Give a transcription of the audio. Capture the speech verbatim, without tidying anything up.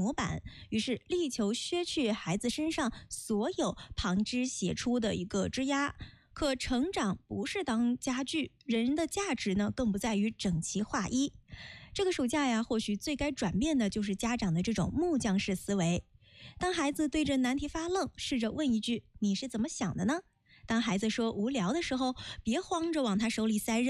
模板，于是力求削去孩子身上所有旁枝斜出的一个枝丫。可成长不是当家具，人的价值呢，更不在于整齐划一。这个暑假呀，或许最该转变的就是家长的这种木匠式思维。当孩子对着难题发愣，试着问一句：你是怎么想的呢？当孩子说无聊的时候，别慌着往他手里塞任